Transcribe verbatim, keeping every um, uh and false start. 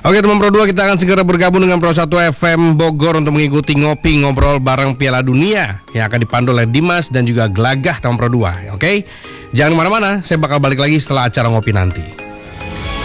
Oke teman Pro dua, kita akan segera bergabung dengan Pro satu F M Bogor untuk mengikuti ngopi ngobrol bareng Piala Dunia yang akan dipandu oleh Dimas dan juga Glagah teman Pro dua. Oke, jangan kemana-mana, saya bakal balik lagi setelah acara ngopi nanti.